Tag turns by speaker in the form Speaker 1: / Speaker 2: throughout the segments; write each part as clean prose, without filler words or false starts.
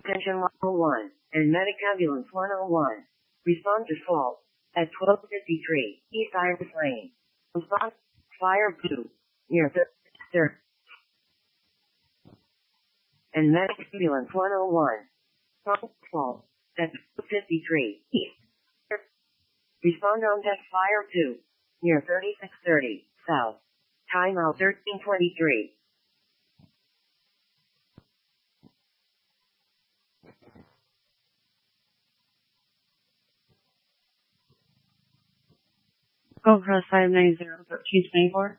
Speaker 1: Attention 101 and Medic Ambulance 101. Respond to fault at 1253 East Iris Lane. Response fire 2 near third. And Medic Ambulance 101. Fault at 1253 East. Respond on deck fire 2 near 3630 South. Timeout 1323. Go across 590-1324.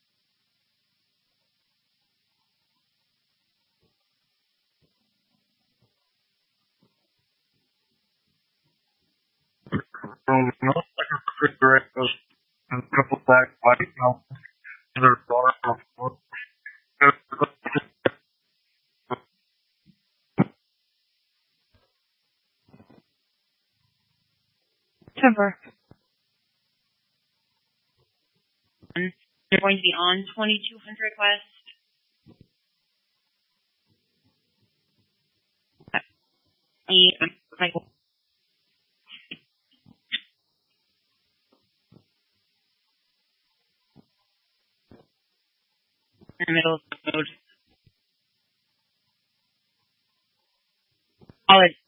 Speaker 2: No, like a refrigerator and triple back white now. Their daughter of
Speaker 3: Timber. You're going to be on 2200 West. In the middle of the road.